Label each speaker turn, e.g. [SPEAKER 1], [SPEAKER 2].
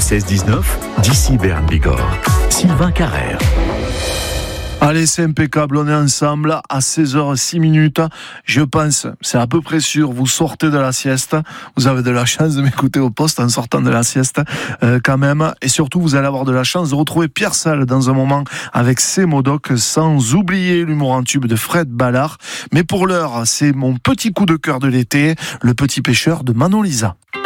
[SPEAKER 1] 16-19, d'ici Berne Bigorre. Sylvain Carrère.
[SPEAKER 2] Allez, c'est impeccable, on est ensemble à 16h06. Je pense, c'est à peu près sûr, vous sortez de la sieste. Vous avez de la chance de m'écouter au poste en sortant de la sieste quand même. Et surtout, vous allez avoir de la chance de retrouver Pierre Salle dans un moment avec ses Modocs, sans oublier l'humour en tube de Fred Ballard. Mais pour l'heure, c'est mon petit coup de cœur de l'été, Le Petit Pêcheur de Manon Lisa.